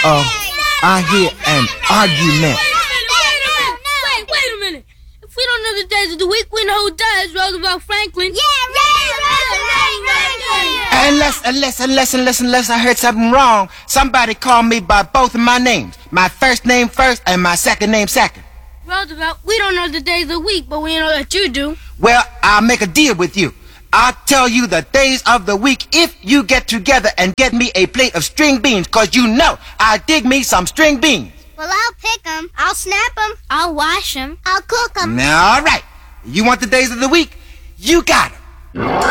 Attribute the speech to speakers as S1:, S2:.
S1: I hear an argument.
S2: Wait a minute. If we don't know the days of the week, we know who does. Roosevelt Franklin.
S1: Unless I heard something wrong, somebody called me by both of my names. My first name first and my second name second.
S2: Roosevelt, we don't know the days of the week, but we know that you do.
S1: Well, I'll make a deal with you. I'll tell you the days of the week if you get together and get me a plate of string beans, 'cause you know I dig me some string beans.
S3: Well, I'll pick them. I'll snap them.
S2: I'll wash them.
S3: I'll cook them.
S1: All right. You want the days of the week? You got 'em.